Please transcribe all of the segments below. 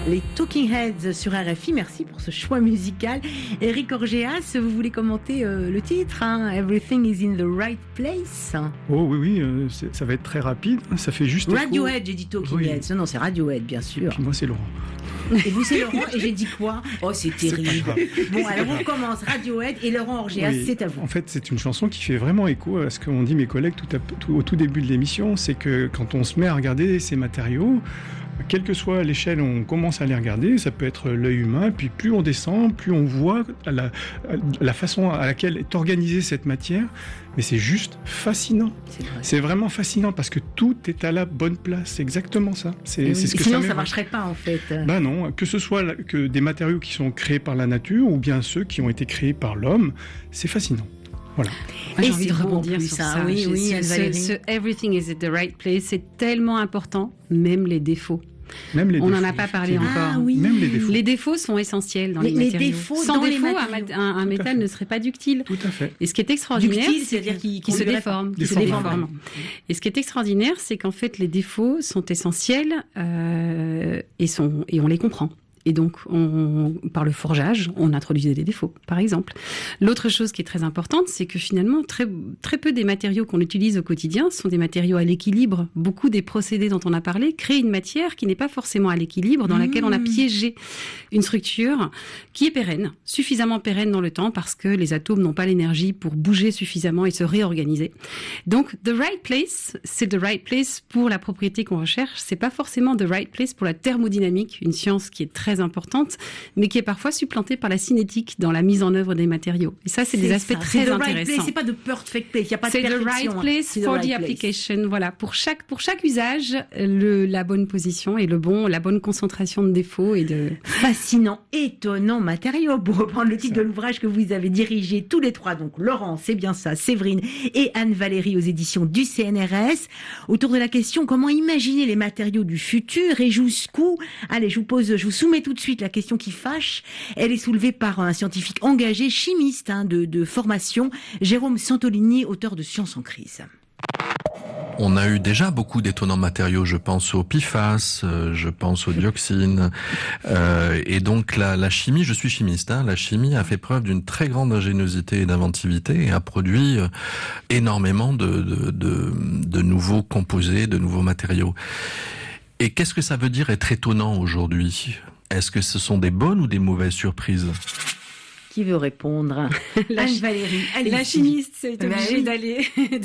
Les Talking Heads sur RFI, merci pour ce choix musical. Eric Orgeas, vous voulez commenter le titre, hein, Everything is in the right place. Oh oui, ça va être très rapide, ça fait juste Radiohead, j'ai dit Talking Heads, non, c'est Radiohead bien sûr. Et puis moi c'est Laurent. Et vous c'est Laurent, et j'ai dit quoi? Oh c'est terrible. Bon alors on commence, Radiohead et Laurent Orgeas, c'est à vous. En fait c'est une chanson qui fait vraiment écho à ce qu'ont dit mes collègues au tout début de l'émission, c'est que quand on se met à regarder ces matériaux, quelle que soit l'échelle, on commence à les regarder, ça peut être l'œil humain, puis plus on descend, plus on voit la façon à laquelle est organisée cette matière, mais c'est juste fascinant. C'est vraiment fascinant parce que tout est à la bonne place, c'est exactement ça. C'est ce que sinon ça marcherait pas en fait. Ben non, que ce soit que des matériaux qui sont créés par la nature ou bien ceux qui ont été créés par l'homme, c'est fascinant. Voilà. J'ai envie de rebondir sur ça. Oui, ce Everything is at the right place, c'est tellement important, même les défauts. On n'en a pas parlé encore. Ah, oui. Même les défauts. Les défauts sont essentiels dans les matériaux. Sans défaut, un métal ne serait pas ductile. Tout à fait. Et ce qui est extraordinaire, c'est-à-dire qu'il se déforme. Et ce qui est extraordinaire, c'est qu'en fait, les défauts sont essentiels et on les comprend. Et donc, par le forgeage, on introduisait des défauts, par exemple. L'autre chose qui est très importante, c'est que finalement, très, très peu des matériaux qu'on utilise au quotidien sont des matériaux à l'équilibre. Beaucoup des procédés dont on a parlé créent une matière qui n'est pas forcément à l'équilibre, dans laquelle on a piégé une structure qui est pérenne, suffisamment pérenne dans le temps, parce que les atomes n'ont pas l'énergie pour bouger suffisamment et se réorganiser. Donc, the right place, c'est the right place pour la propriété qu'on recherche. C'est pas forcément the right place pour la thermodynamique, une science qui est très importante, mais qui est parfois supplantée par la cinétique dans la mise en œuvre des matériaux. Et ça, c'est des aspects très intéressants. C'est pas de perfect place, il n'y a pas de perfection. C'est the right place for the application. Voilà, pour chaque usage, la bonne position et la bonne concentration de défauts et de... Fascinant, étonnant matériau, pour reprendre le titre de l'ouvrage que vous avez dirigé tous les trois. Donc Laurent, c'est bien ça, Séverine et Anne-Valérie aux éditions du CNRS. Autour de la question, comment imaginer les matériaux du futur et jusqu'où? Allez, je vous soumets tout de suite la question qui fâche. Elle est soulevée par un scientifique engagé, chimiste de formation, Jérôme Santolini, auteur de Science en crise. On a eu déjà beaucoup d'étonnants matériaux, je pense au PFAS, je pense aux dioxines, et donc la chimie, je suis chimiste, la chimie a fait preuve d'une très grande ingéniosité et d'inventivité et a produit énormément de nouveaux composés, de nouveaux matériaux. Et qu'est-ce que ça veut dire être étonnant aujourd'hui ? Est-ce que ce sont des bonnes ou des mauvaises surprises ? Qui veut répondre? Anne-Valérie, la chimiste, c'est obligé d'aller.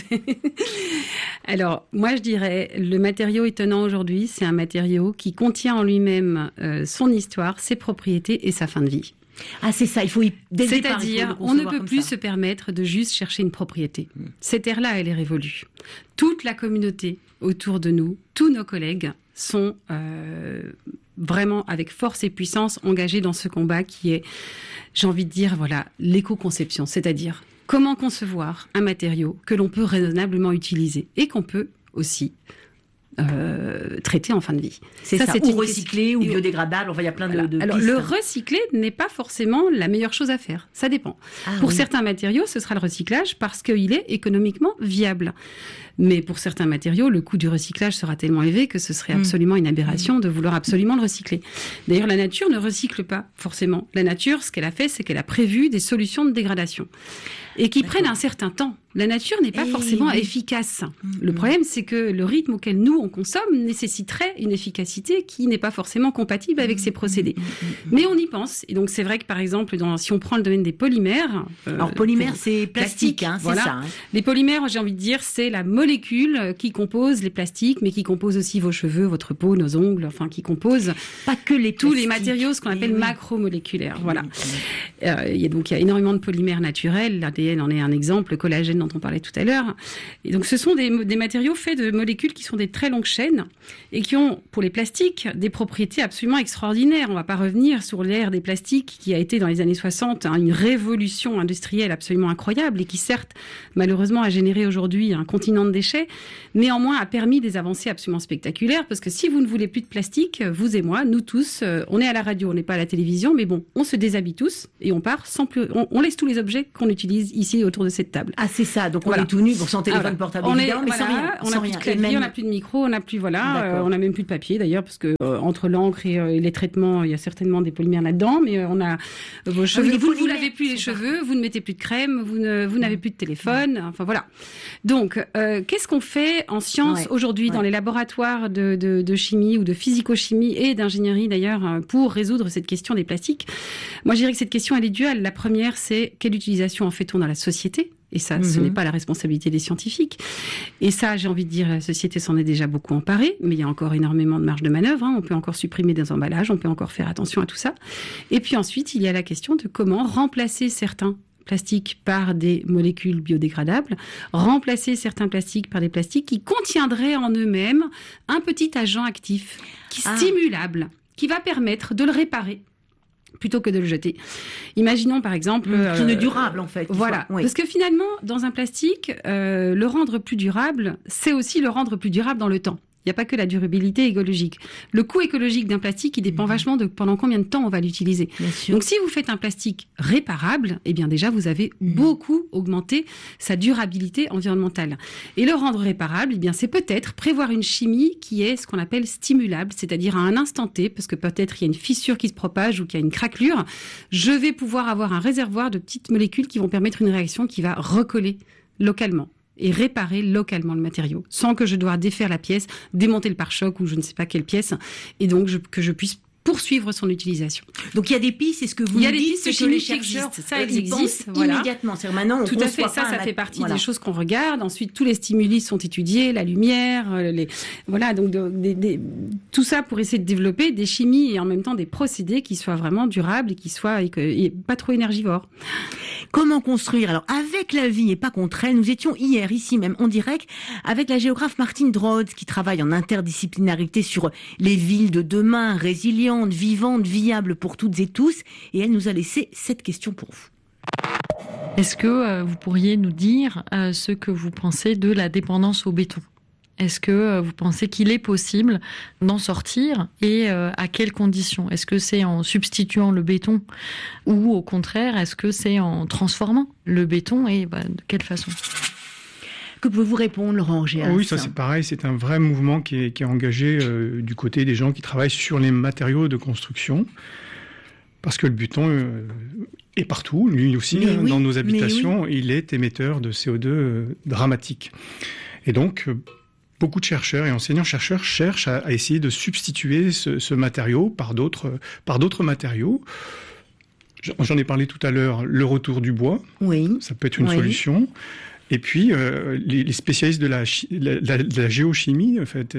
Alors, moi, je dirais, le matériau étonnant aujourd'hui, c'est un matériau qui contient en lui-même son histoire, ses propriétés et sa fin de vie. Ah, c'est ça, il faut C'est-à-dire, on ne peut plus se permettre de juste chercher une propriété. Cette ère-là, elle est révolue. Toute la communauté autour de nous, tous nos collègues sont vraiment avec force et puissance engagés dans ce combat qui est, j'ai envie de dire, voilà, l'éco-conception, c'est-à-dire comment concevoir un matériau que l'on peut raisonnablement utiliser et qu'on peut aussi traiter en fin de vie. C'est ça, ou recyclé, ou biodégradable, enfin il y a plein de Alors pistes. Le recycler n'est pas forcément la meilleure chose à faire, ça dépend. Pour certains matériaux, ce sera le recyclage parce qu'il est économiquement viable. Mais pour certains matériaux, le coût du recyclage sera tellement élevé que ce serait absolument une aberration de vouloir absolument le recycler. D'ailleurs, la nature ne recycle pas forcément. La nature, ce qu'elle a fait, c'est qu'elle a prévu des solutions de dégradation et qui prennent un certain temps. La nature n'est pas forcément efficace. Le problème, c'est que le rythme auquel nous, on consomme nécessiterait une efficacité qui n'est pas forcément compatible avec ces procédés. Mais on y pense. Et donc, c'est vrai que, par exemple, si on prend le domaine des polymères... Alors, polymère, c'est plastique, voilà. C'est ça. Les polymères, j'ai envie de dire, c'est la molécule qui compose les plastiques, mais qui compose aussi vos cheveux, votre peau, nos ongles, enfin, qui compose... Pas que les tous les matériaux, ce qu'on appelle macromoléculaires. Voilà. Il y a énormément de polymères naturels. L'ADN en est un exemple, le collagène dont on parlait tout à l'heure. Et donc, ce sont des matériaux faits de molécules qui sont des très longues chaînes et qui ont, pour les plastiques, des propriétés absolument extraordinaires. On ne va pas revenir sur l'ère des plastiques qui a été, dans les années 60, une révolution industrielle absolument incroyable et qui, certes, malheureusement, a généré aujourd'hui un continent de déchets, néanmoins a permis des avancées absolument spectaculaires, parce que si vous ne voulez plus de plastique, vous et moi, nous tous, on est à la radio, on n'est pas à la télévision, mais bon, on se déshabille tous et on part sans plus, on laisse tous les objets qu'on utilise ici autour de cette table. Ah, c'est ça, donc on est tout nu pour son téléphone portable, évidemment, mais sans rien. On n'a plus de clavier, on n'a plus de micro, on n'a plus, on n'a même plus de papier d'ailleurs, parce que entre l'encre et les traitements, il y a certainement des polymères là-dedans, mais on a vos cheveux, vous ne lavez plus les cheveux, vous ne mettez plus de crème, vous n'avez plus de téléphone, enfin voilà. Donc, qu'est-ce qu'on fait en sciences aujourd'hui dans les laboratoires de chimie ou de physico-chimie et d'ingénierie d'ailleurs pour résoudre cette question des plastiques? Moi, je dirais que cette question, elle est duale. La première, c'est quelle utilisation en fait-on dans la société? Et ça, ce n'est pas la responsabilité des scientifiques. Et ça, j'ai envie de dire, la société s'en est déjà beaucoup emparée, mais il y a encore énormément de marge de manœuvre. On peut encore supprimer des emballages, on peut encore faire attention à tout ça. Et puis ensuite, il y a la question de comment remplacer certains plastiques par des molécules biodégradables, remplacer certains plastiques par des plastiques qui contiendraient en eux-mêmes un petit agent actif, stimulable, qui va permettre de le réparer plutôt que de le jeter. Imaginons par exemple... Qui est durable en fait. Voilà. Parce que finalement, dans un plastique, le rendre plus durable, c'est aussi le rendre plus durable dans le temps. Il n'y a pas que la durabilité écologique. Le coût écologique d'un plastique, il dépend vachement de pendant combien de temps on va l'utiliser. Donc si vous faites un plastique réparable, eh bien déjà vous avez beaucoup augmenté sa durabilité environnementale. Et le rendre réparable, eh bien c'est peut-être prévoir une chimie qui est ce qu'on appelle stimulable, c'est-à-dire à un instant T, parce que peut-être il y a une fissure qui se propage ou qu'il y a une craquelure, je vais pouvoir avoir un réservoir de petites molécules qui vont permettre une réaction qui va recoller localement et réparer localement le matériau, sans que je doive défaire la pièce, démonter le pare-choc ou je ne sais pas quelle pièce, et donc que je puisse poursuivre son utilisation. Donc il y a des pistes, c'est ce que vous nous dites, c'est que les chercheurs existent immédiatement. C'est maintenant on tout à fait, ça fait partie des choses qu'on regarde. Ensuite, tous les stimuli sont étudiés, la lumière, donc tout ça pour essayer de développer des chimies et en même temps des procédés qui soient vraiment durables et qui soient et pas trop énergivores. Comment construire? Alors, avec la vie et pas contre elle, nous étions hier, ici même, en direct, avec la géographe Martine Drodz, qui travaille en interdisciplinarité sur les villes de demain, résilientes, vivantes, viables pour toutes et tous. Et elle nous a laissé cette question pour vous. Est-ce que vous pourriez nous dire ce que vous pensez de la dépendance au béton ? Est-ce que vous pensez qu'il est possible d'en sortir et à quelles conditions? Est-ce que c'est en substituant le béton ou au contraire, est-ce que c'est en transformant le béton et de quelle façon? Que pouvez-vous répondre, Laurent Géas? Oui, ça c'est pareil, c'est un vrai mouvement qui est engagé du côté des gens qui travaillent sur les matériaux de construction. Parce que le béton est partout, lui aussi, dans nos habitations, il est émetteur de CO2 dramatique. Et donc... beaucoup de chercheurs et enseignants-chercheurs cherchent à essayer de substituer ce matériau par d'autres matériaux. J'en ai parlé tout à l'heure, le retour du bois, ça peut être une solution. Et puis, les spécialistes de la géochimie, en fait,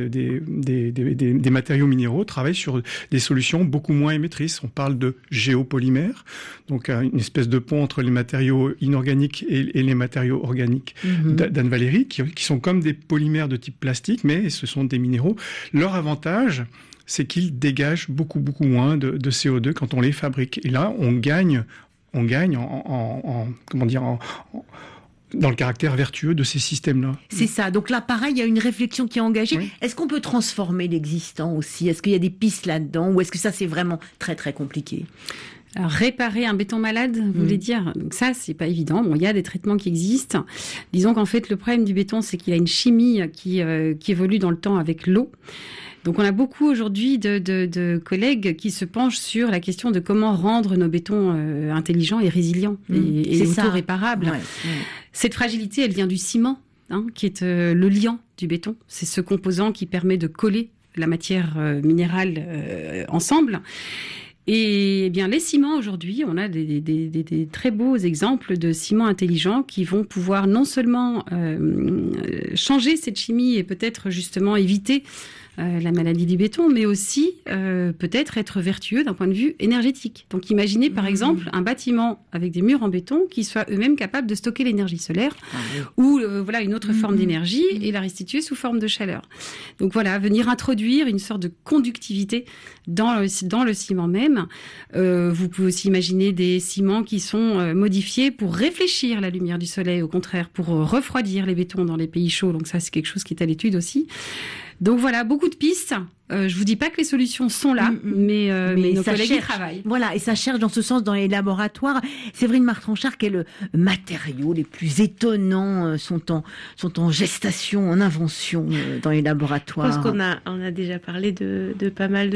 des matériaux minéraux, travaillent sur des solutions beaucoup moins émettrices. On parle de géopolymères, donc une espèce de pont entre les matériaux inorganiques et les matériaux organiques d'Anne Valéry, qui sont comme des polymères de type plastique, mais ce sont des minéraux. Leur avantage, c'est qu'ils dégagent beaucoup moins de CO2 quand on les fabrique. Et là, on gagne dans le caractère vertueux de ces systèmes-là. C'est ça. Donc là, pareil, il y a une réflexion qui est engagée. Oui. Est-ce qu'on peut transformer l'existant aussi? Est-ce qu'il y a des pistes là-dedans? Ou est-ce que ça, c'est vraiment très, très compliqué? Alors, réparer un béton malade, vous voulez dire? Donc ça, c'est pas évident. Bon, il y a des traitements qui existent. Disons qu'en fait, le problème du béton, c'est qu'il a une chimie qui évolue dans le temps avec l'eau. Donc, on a beaucoup aujourd'hui de collègues qui se penchent sur la question de comment rendre nos bétons intelligents et résilients et auto-réparables. Cette fragilité, elle vient du ciment, qui est le liant du béton. C'est ce composant qui permet de coller la matière minérale ensemble. Et bien, les ciments aujourd'hui, on a des très beaux exemples de ciments intelligents qui vont pouvoir non seulement changer cette chimie et peut-être justement éviter la maladie du béton, mais aussi peut-être être vertueux d'un point de vue énergétique. Donc imaginez par exemple un bâtiment avec des murs en béton qui soient eux-mêmes capables de stocker l'énergie solaire ou voilà une autre forme d'énergie et la restituer sous forme de chaleur. Donc voilà, venir introduire une sorte de conductivité dans le ciment même. Vous pouvez aussi imaginer des ciments qui sont modifiés pour réfléchir la lumière du soleil, au contraire, pour refroidir les bétons dans les pays chauds. Donc ça, c'est quelque chose qui est à l'étude aussi. Donc voilà, beaucoup de pistes. Je vous dis pas que les solutions sont là, mais nos collègues y travaillent. Voilà, et ça cherche dans ce sens dans les laboratoires. Séverine Martranchard, quels matériaux les plus étonnants sont en gestation, en invention dans les laboratoires? Je pense qu'on a déjà parlé de pas mal de